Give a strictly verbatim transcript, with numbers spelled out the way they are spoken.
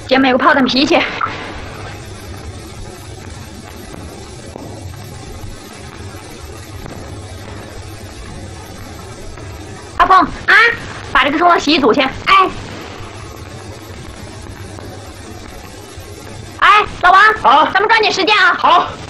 姐妹有个炮弹脾气。阿峰啊，把这个送到洗衣组去。哎。 哎，老王， 啊， 咱们抓紧时间啊！ 好。